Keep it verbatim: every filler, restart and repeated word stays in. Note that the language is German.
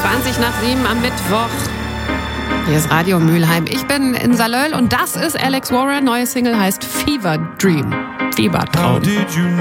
zwanzig nach sieben am Mittwoch. Hier ist Radio Mülheim. Ich bin in Salöll und das ist Alex Warren. Neue Single heißt Fever Dream. Fiebertraum.